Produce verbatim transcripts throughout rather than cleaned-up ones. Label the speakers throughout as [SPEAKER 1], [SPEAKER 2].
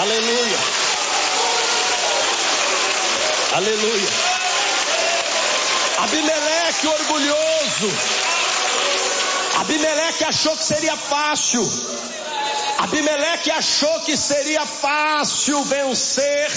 [SPEAKER 1] Aleluia. Aleluia. Abimeleque orgulhoso. Abimeleque achou que seria fácil. Abimeleque achou que seria fácil vencer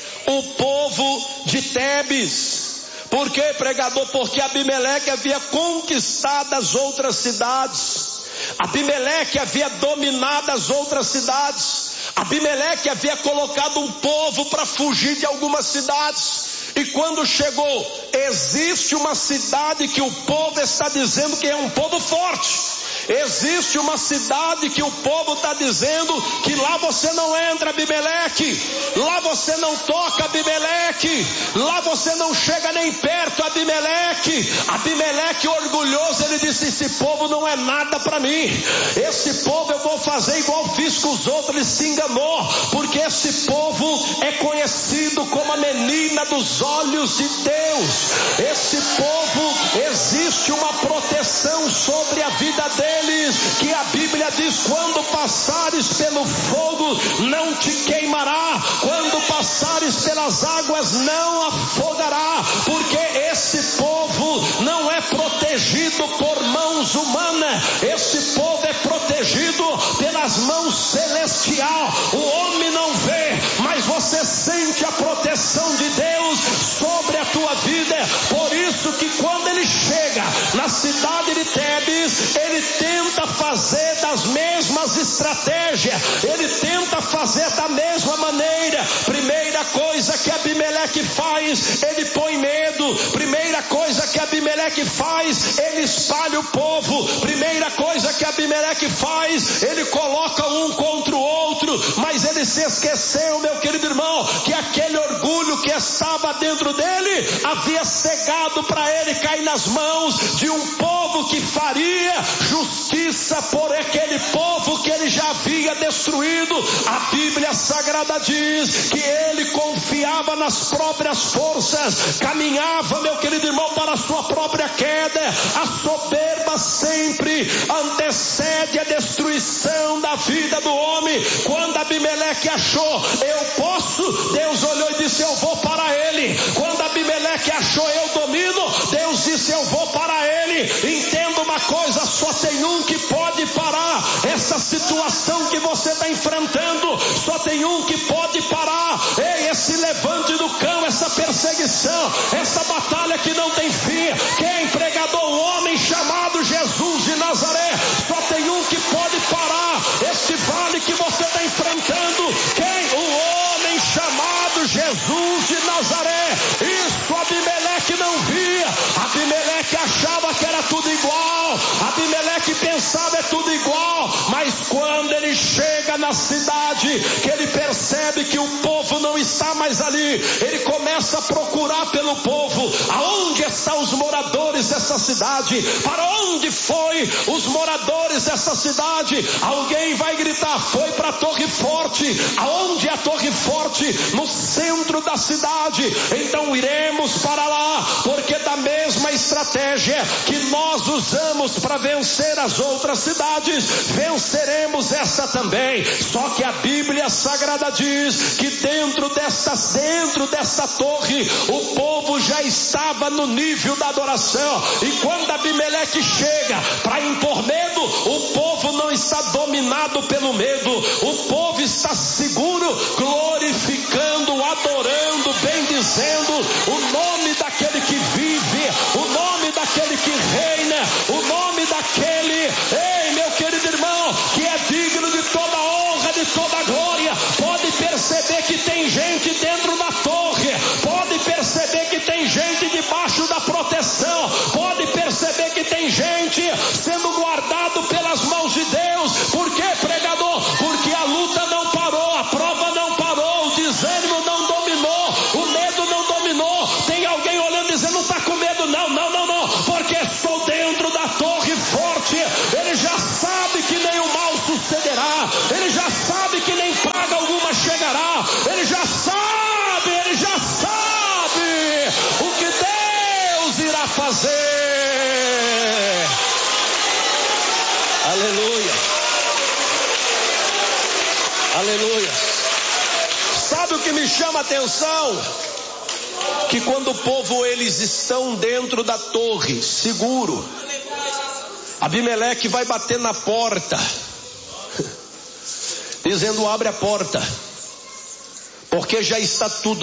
[SPEAKER 1] o povo de Tebes. Por quê, pregador? Porque Abimeleque havia conquistado as outras cidades. Abimeleque havia dominado as outras cidades. Abimeleque havia colocado um povo para fugir de algumas cidades. E quando chegou, existe uma cidade que o povo está dizendo que é um povo forte. Existe uma cidade que o povo está dizendo que lá você não entra, Abimeleque. Lá você não toca, Abimeleque. Lá você não chega nem perto, Abimeleque. Abimeleque orgulhoso, ele disse: esse povo não é nada para mim. Esse povo eu vou fazer igual fiz com os outros. Ele se enganou, porque esse povo é conhecido como a menina dos olhos de Deus. Esse povo, existe uma proteção sobre a vida deles, que a Bíblia diz: quando passares pelo fogo não te queimará, quando passares pelas águas não afogará, porque esse povo não é protegido por mãos humanas, esse povo é protegido pelas mãos celestial. O homem não vê, mas você sente a proteção de Deus sobre a tua vida. Por isso que quando ele chega na cidade de Tebes, ele tenta fazer das mesmas estratégias, ele tenta fazer da mesma maneira. Primeira coisa que Abimeleque faz, ele põe medo. Primeira coisa que Abimeleque faz, ele espalha o povo. Primeira coisa que Abimeleque faz, ele coloca um contra o outro. Mas ele se esqueceu, meu querido irmão, que aquele orgulho que estava dentro dele havia cegado para ele cair nas mãos de um povo que faria justiça por aquele povo que ele já havia destruído. A Bíblia Sagrada diz que ele confiava nas próprias forças, caminhava, meu querido irmão, para a sua própria queda. A soberba sempre antecede a destruição da vida do homem. Quando Abimeleque achou, eu posso, Deus olhou e disse: eu vou para ele. Quando Abimeleque achou, eu domino, Deus disse: eu vou para ele. Entenda uma coisa, só tem um que pode parar essa situação que você está enfrentando. Só tem um que pode parar, ei, esse levante do cão, essa perseguição, essa batalha que não tem fim. Quem? Pregador? O homem chamado Jesus de Nazaré. Só tem um que pode parar este vale que você está enfrentando. Quem? O homem chamado Jesus de Nazaré. Isso Abimeleque não via. Abimeleque achava que era tudo igual. Abimeleque pensava é tudo igual. Mas quando ele chega na cidade, que ele percebe que o povo não está mais ali, ele começa a procurar pelo povo. Aonde estão os moradores dessa cidade? Para onde foi os moradores dessa cidade? Alguém vai gritar: foi para a Torre Forte. Aonde é a Torre Forte? No centro da cidade. Então iremos para lá, porque da mesma estratégia que nós usamos para vencer as outras cidades, venceremos essa também. Só que a Bíblia Sagrada diz que dentro dessa, dentro dessa torre, o povo já estava no nível da adoração. E quando Abimeleque chega para impor medo, o povo não está dominado pelo medo, o povo está seguro, glorificando, adorando, bendizendo o nome daquele que vive, o nome daquele que reina, o nome daquele, ei, meu querido irmão, que é digno de toda honra, de toda glória. Pode perceber que tem gente dentro da torre, pode perceber que tem gente debaixo da proteção, pode perceber que tem gente sendo guardado pelas mãos de Deus. Por quê, pregador? Porque a luta não parou, a prova não parou, o desânimo não dominou, o medo não dominou. Tem alguém olhando e dizendo: não está com medo? Não, não, não, não, porque estou dentro da torre forte. Ele já sabe que nem o mal sucederá, ele já sabe que nem praga alguma chegará, ele já sabe, ele já sabe o que Deus irá fazer. Aleluia, aleluia. Sabe o que me chama a atenção? Que quando o povo, eles estão dentro da torre, seguro, Abimeleque vai bater na porta, dizendo: abre a porta, porque já está tudo